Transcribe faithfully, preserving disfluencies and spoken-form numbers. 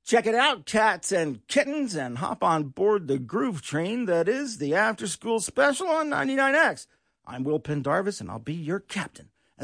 Check it out, cats and kittens, and hop on board the groove train that is the After School Special on ninety-nine X. I'm Will Pendarvis, and I'll be your captain.